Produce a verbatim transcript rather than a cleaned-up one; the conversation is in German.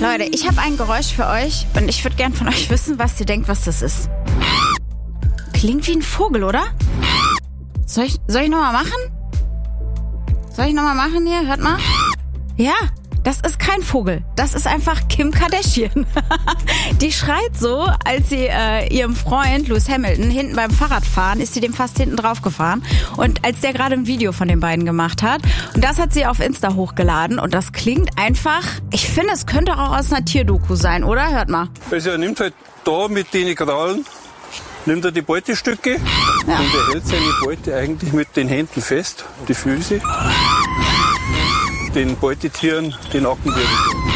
Leute, ich habe ein Geräusch für euch und ich würde gern von euch wissen, was ihr denkt, was das ist. Klingt wie ein Vogel, oder? Soll ich, soll ich nochmal machen? Soll ich nochmal machen hier? Hört mal. Ja, das ist kein Vogel. Das ist einfach Kim Kardashian. Die schreit so, als sie äh, ihrem Freund Lewis Hamilton hinten beim Fahrradfahren, ist sie dem fast hinten drauf gefahren. Und als der gerade ein Video von den beiden gemacht hat. Und das hat sie auf Insta hochgeladen. Und das klingt einfach, ich finde, es könnte auch aus einer Tierdoku sein, oder? Hört mal. Also er nimmt halt da mit den Krallen, nimmt er die Beutestücke ja. und er hält seine Beute eigentlich mit den Händen fest, die Füße, den Beutetieren den Nackenwirbel.